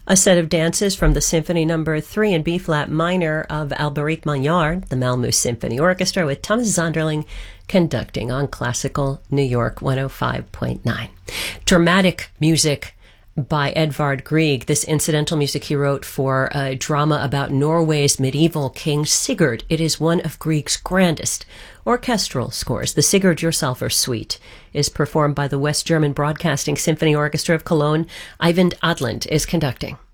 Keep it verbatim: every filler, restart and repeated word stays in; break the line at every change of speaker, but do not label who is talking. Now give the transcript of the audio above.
A set of dances from the Symphony Number three in B-flat minor of Alberic Maillard, the Malmö Symphony Orchestra, with Thomas Zonderling conducting on Classical New York one oh five point nine. Dramatic music by Edvard Grieg. This incidental music he wrote for a drama about Norway's medieval king Sigurd. It is one of Grieg's grandest orchestral scores. The Sigurd Yourselfer Suite is performed by the West German Broadcasting Symphony Orchestra of Cologne. Eivind Adland is conducting.